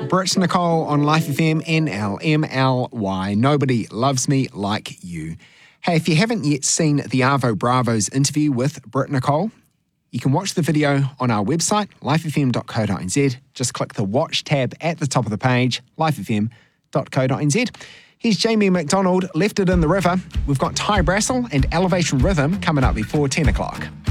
Britt Nicole on Life FM NLMLY. Nobody loves me like you. Hey, if you haven't yet seen the Arvo Bravos interview with Britt Nicole, you can watch the video on our website, lifefm.co.nz. Just click the Watch tab at the top of the page, lifefm.co.nz. Here's Jamie McDonald, Left It in the River. We've got Ty Brassel and Elevation Rhythm coming up before 10 o'clock.